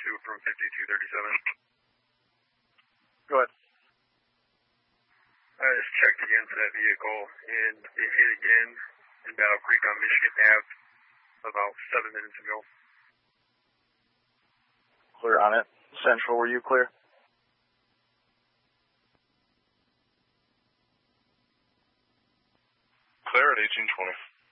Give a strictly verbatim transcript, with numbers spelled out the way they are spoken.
pursuit from fifty-two thirty-seven. Go ahead. I just checked again for that vehicle, and it hit again in Battle Creek on Michigan Avenue about seven minutes ago. Clear on it. Central, were you clear? Clear at eighteen twenty.